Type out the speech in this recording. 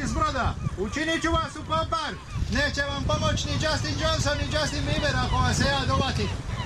s broda. Učinit ću vas u popar. Neće vam pomoći ni Justin Johnson ni Justin Bieber ako vas se ja dovatim.